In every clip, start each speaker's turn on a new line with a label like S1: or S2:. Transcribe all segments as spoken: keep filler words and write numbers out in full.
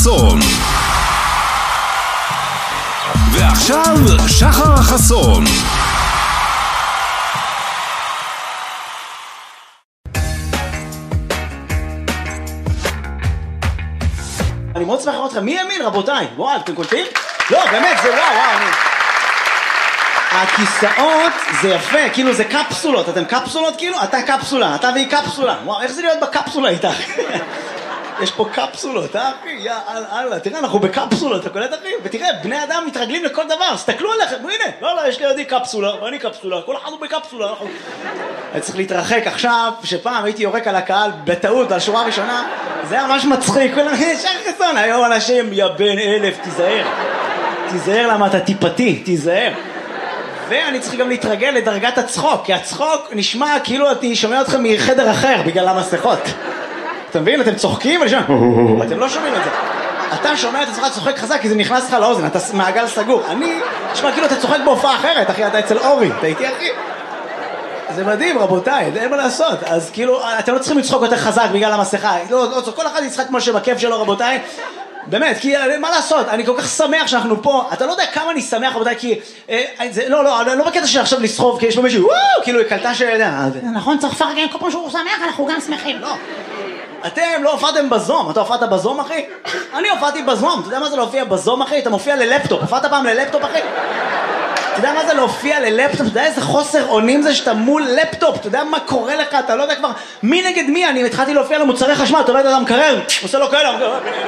S1: החסון. ועכשיו שחר החסון.
S2: אני מאוד שמח לראות אתכם. מי האמין, רבותיי? וואו, אתם קולטים? לא, באמת, זה וואו, וואו. אני... הכיסאות זה יפה, כאילו זה קפסולות. אתם קפסולות כאילו? אתה קפסולה, אתה והיא קפסולה. וואו, איך זה להיות בקפסולה איתך? יש פה קפסולות, אה אחי? יא אללה, תראה, אנחנו בקפסולות, אתה קולט אחי? ותראה, בני אדם מתרגלים לכל דבר, סתכלו עליכם, הנה, לא, לא, יש לי ידי קפסולה, ואני קפסולה, כל אחד הוא בקפסולה, אנחנו... אני צריך להתרחק עכשיו, שפעם הייתי יורק על הקהל בטעות, על שורה ראשונה, זה היה ממש מצחיק, כולם, שחר חסון, היום אנשים, יא בן אלף, תיזהר, תיזהר למה אתה טיפתי, תיזהר. ואני צריך גם להתרגל לדרגת הצחוק, כי הצחוק נשמע כאילו אני שומע אתכם מחדר אחר, בגלל המסכות. אתה מבין? אתם צוחקים ואני שומע, אתם לא שומעים את זה. אתה שומע את עצמך צוחק חזק כי זה נכנס לך לאוזן, אתה מעגל סגור. אני, תשמע, כאילו אתה צוחק בהופעה אחרת, אחי, אתה אצל אורי, אתה איתי אחי? זה מדהים, רבותיי, אין מה לעשות. אז כאילו, אתם לא צריכים לצחוק יותר חזק בגלל המסכה. לא, לא, כל אחד יצחק כמו שבכיף שלו, רבותיי. באמת, כי מה לעשות, אני כל כך שמח שאנחנו פה, אתה לא יודע כמה אני שמח, רבותיי, כי, אה, זה, לא, לא, לא בקטע של עכשיו לסחוב, כי יש פה מישהו, וואו, כאילו, קלטה ש...
S3: נכון, צריך לפרגן, כל פעם שהוא שמח, אנחנו גם שמחים.
S2: לא. אתם לא הופעתם בזום, אתה הופעת בזום אחי? אני הופעתי בזום, אתה יודע מה זה להופיע בזום אחי? אתה מופיע ללפטופ, הופעת פעם ללפטופ אחי? אתה יודע מה זה להופיע ללפטופ? אתה יודע איזה חוסר אונים זה שאתה מול לפטופ? אתה יודע מה קורה לך? אתה לא יודע כבר מי נגד מי? אני התחלתי להופיע למוצרי חשמל, אתה רואה את אדם מקרר, עושה לו כאלה.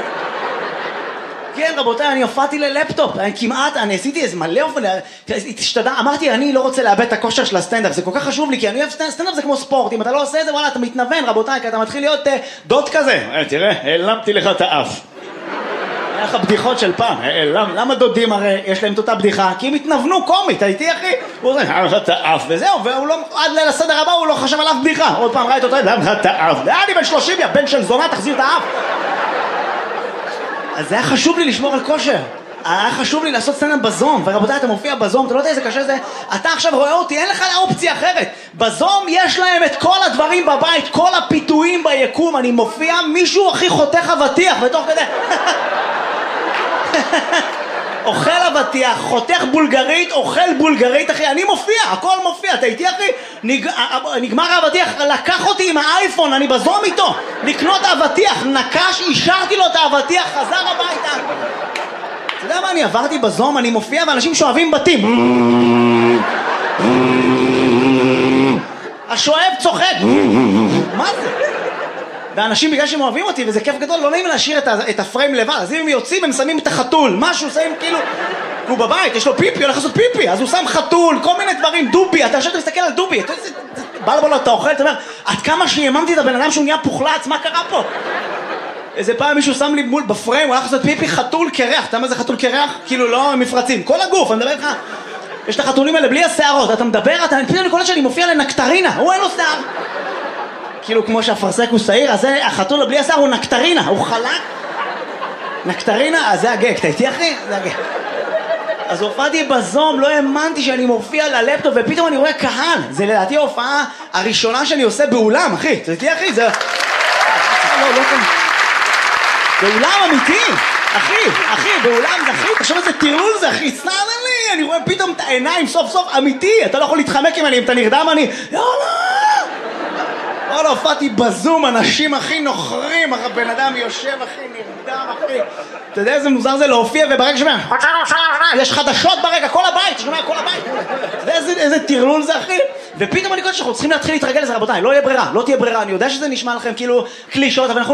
S2: כן רבותיי, אני הופעתי ללפטופ, אני כמעט, אני עשיתי איזה מלא אופן, התשתדע, אמרתי אני לא רוצה לאבד את הכושר של הסטנדאפ, זה כל כך חשוב לי, כי אני אוהב סטנדאפ זה כמו ספורט, אם אתה לא עושה את זה, וואלה, אתה מתנוון רבותיי, כי אתה מתחיל להיות uh, דוד כזה, תראה, העלמתי לך את האף. היה לך בדיחות של פעם, למה, למה דודים הרי יש להם את אותה בדיחה? כי הם התנוונו קומית, הייתי אחי, הוא עושה, העלם לך את האף, וזהו, והוא לא, עד ליל הסדר הבא הוא לא חשב על אף בדיחה, עוד פעם ראית אותו, העלם לך את האף, אני בן שלושים, יא בן של זונה, תחזיר את האף. אז זה היה חשוב לי לשמור על כושר, היה חשוב לי לעשות סצנה בזום, ורבותיי אתה מופיע בזום, אתה לא יודע איזה קשה זה, אתה עכשיו רואה אותי, אין לך אופציה אחרת, בזום יש להם את כל הדברים בבית, כל הפיתויים ביקום, אני מופיע, מישהו הכי חותך אבטיח, ותוך כדי, אוכל אבטיח, חותך בולגרית, אוכל בולגרית אחי, אני מופיע, הכל מופיע, אתה איתי אחי? נג... נגמר האבטיח, לקח אותי עם האייפון, אני בזום איתו, לקנות אבטיח, נקש, אישרתי לו את האבטיח, חזר הביתה. אתה יודע מה אני עברתי בזום, אני מופיע ואנשים שואבים בתים. השואב צוחק. מה זה? ואנשים בגלל שהם אוהבים אותי, וזה כיף גדול, לא נעים להשאיר את, ה- את הפריים לבד, אז אם הם יוצאים הם שמים את החתול, משהו, שמים כאילו, הוא בבית, יש לו פיפי, הולך לעשות פיפי, אז הוא שם חתול, כל מיני דברים, דובי, אתה עכשיו מסתכל על דובי, אתה יודע, בלבול אתה אוכל, אתה אומר, עד כמה שיממתי את הבן אדם שהוא נהיה פוחלץ, מה קרה פה? איזה פעם מישהו שם לי מול בפריים, הוא הולך לעשות פיפי, חתול קרח, אתה יודע מה זה חתול קרח? כאילו לא מפרצים, כל הגוף, אני מדבר לך, יש את החתולים האלה בלי השערות, אתה מדבר, אתה, פתאום אני קולט שאני מופיע לנקטרינה, הוא אין לו שיער. כאילו כמו שהפרסק הוא שעיר, אז החתול בלי השיער הוא נקטרינה, הוא חלק. נקטרינה, אז זה הגג, אתה איתי אחי? זה הגג. אז הופעתי בזום, לא האמנתי שאני מופיע ללפטופ, ופתאום אני רואה קהל. זה לדעתי ההופעה הראשונה שאני עושה באולם, אחי. אתה איתי אחי? זה... לא, לא כאן. באולם אמיתי, אחי, אחי, באולם זה אחי, תחשוב איזה טירול זה, אחי, סנן לי, אני רואה פתאום את העיניים סוף סוף אמיתי, אתה לא יכול להתחמק עם אני, אם אתה נרדם אני, לא, לא. וואלה, הופעתי בזום, אנשים הכי נוחרים, הבן אדם יושב הכי נרדם, אחי. אתה יודע איזה מוזר זה להופיע, וברגע שומע, יש חדשות ברגע, כל הבית, שומע כל הבית. אתה יודע איזה, איזה תרלול זה, אחי? ופתאום אני קודם שאנחנו צריכים להתחיל להתרגל לזה, רבותיי, לא יהיה ברירה, לא תהיה ברירה, אני יודע שזה נשמע לכם כאילו קלישות, אבל אנחנו